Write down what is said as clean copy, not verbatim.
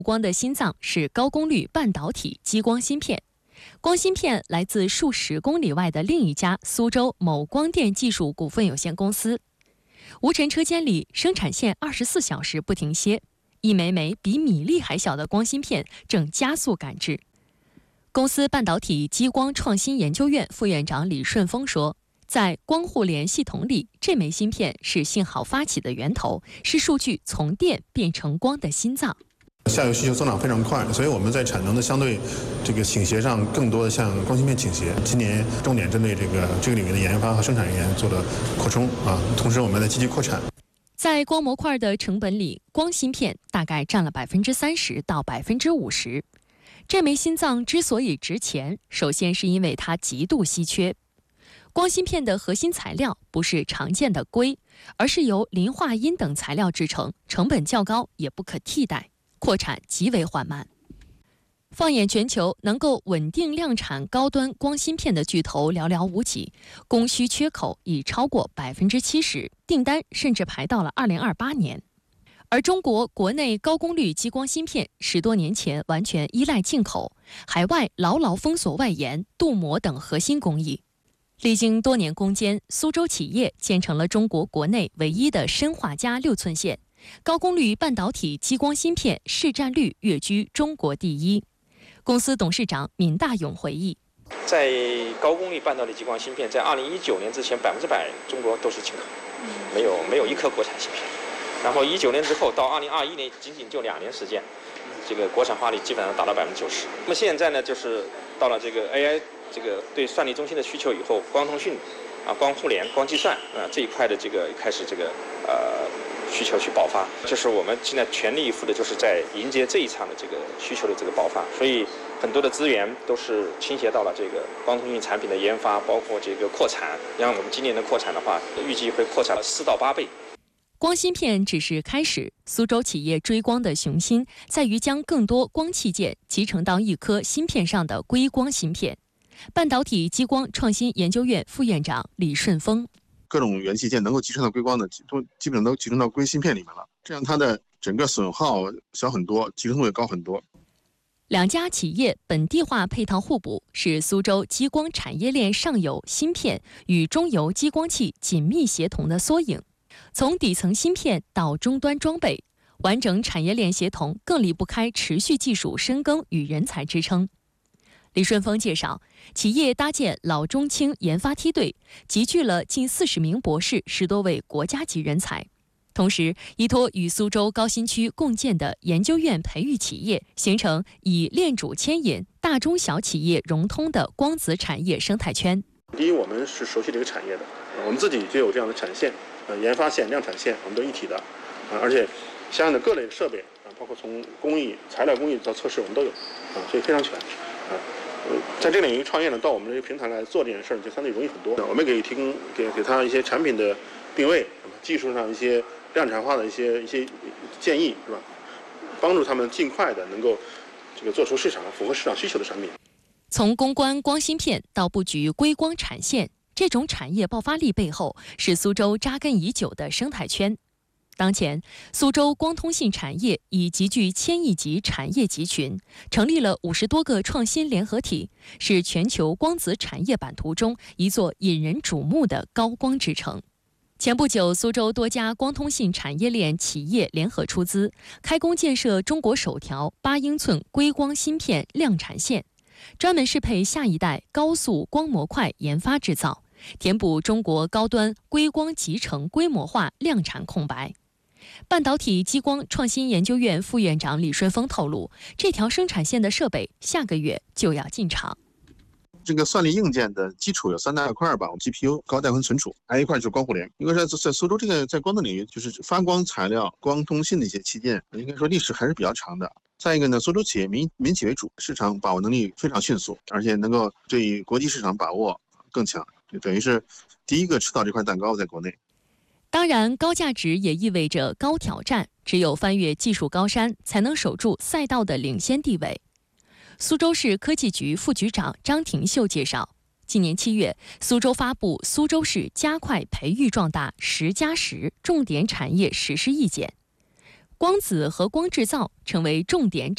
光的心脏是高功率半导体激光芯片。光芯片来自数十公里外的另一家苏州某光电技术股份有限公司。无尘车间里，生产线24小时不停歇，一枚枚比米粒还小的光芯片正加速赶制。公司半导体激光创新研究院副院长李顺峰说，在光互联系统里，这枚芯片是信号发起的源头，是数据从电变成光的心脏。 下游需求增长非常快，所以我们在产能的相对倾斜上更多的向光芯片倾斜。今年重点针对这个领域的研发和生产人员做了扩充同时我们在积极扩产。 在光模块的成本里，光芯片大概占了30%到50%。这枚心脏之所以值钱，首先是因为它极度稀缺。光芯片的核心材料不是常见的硅，而是由磷化铟等材料制成，成本较高，也不可替代。扩产极为缓慢。放眼全球，能够稳定量产高端光芯片的巨头寥寥无几，供需缺口已超过70%，订单甚至排到了2028年。而中国国内高功率激光芯片10多年前完全依赖进口，海外牢牢封锁外延、镀膜等核心工艺。历经多年攻坚，苏州企业建成了中国国内唯一的砷化镓6寸线。高功率半导体激光芯片市占率跃居中国第一。公司董事长闵大勇回忆， 在高功率半导体激光芯片，在2019年之前100%中国都是进口，没有一颗国产芯片。然后19年之后到2021年，仅仅就2年时间，这个国产化率基本上达到90%。那么现在呢，就是到了这个 AI 对算力中心的需求以后，光通讯光互联、光计算这一块的开始需求去爆发，就是我们现在全力以赴的，就是在迎接这一场的需求的爆发，所以很多的资源都是倾斜到了光通讯产品的研发，包括扩产。像我们今年的扩产的话，预计会扩产了4到8倍。 光芯片只是开始，苏州企业追光的雄心在于将更多光器件集成到一颗芯片上的硅光芯片。半导体激光创新研究院副院长李顺峰。 各种元器件能够集成到硅光的，基本上都集成到硅芯片里面了，这样它的整个损耗小很多，集成度也高很多。 两家企业本地化配套互补，是苏州激光产业链上游芯片与中游激光器紧密协同的缩影。从底层芯片到终端装备，完整产业链协同更离不开持续技术深耕与人才支撑。李顺峰介绍，企业搭建老中青研发梯队，集聚了近40名博士，10多位国家级人才。同时，依托与苏州高新区共建的研究院培育企业，形成以链主牵引、大中小企业融通的光子产业生态圈。 第一，我们是熟悉这个产业的，我们自己就有这样的产线、研发线、量产线，我们都一体的，而且相应的各类设备包括从工艺、材料工艺到测试，我们都有所以非常全在这个领域创业呢，到我们这个平台来做这件事儿，就相对容易很多。我们可以提供给他一些产品的定位，技术上一些量产化的一些建议，是吧？帮助他们尽快的能够做出符合市场需求的产品。 从攻关光芯片到布局硅光产线，这种产业爆发力背后是苏州扎根已久的生态圈。当前，苏州光通信产业已集聚1000亿级产业集群，成立了50多个创新联合体，是全球光子产业版图中一座引人瞩目的高光之城。前不久，苏州多家光通信产业链企业联合出资，开工建设中国首条8英寸硅光芯片量产线，专门适配下一代高速光模块研发制造，填补中国高端硅光集成规模化量产空白。半导体激光创新研究院副院长李顺峰透露，这条生产线的设备下个月就要进场。 这个算力硬件的基础有3大块吧，GPU 高带宽存储，还有一块就是光互联。应该在苏州在光的领域，就是发光材料、光通信的一些器件，应该说历史还是比较长的。再一个呢，苏州企业民企为主，市场把握能力非常迅速，而且能够对国际市场把握更强，就等于是第一个吃到这块蛋糕在国内。 当然，高价值也意味着高挑战，只有翻越技术高山，才能守住赛道的领先地位。苏州市科技局副局长张廷秀介绍，今年7月，苏州发布《苏州市加快培育壮大10+10重点产业实施意见》，光子和光制造成为重点